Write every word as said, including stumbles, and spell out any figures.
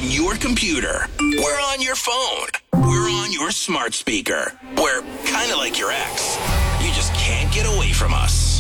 on your computer. We're on your phone. We're on your smart speaker. We're kind of like your ex. You just can't get away from us.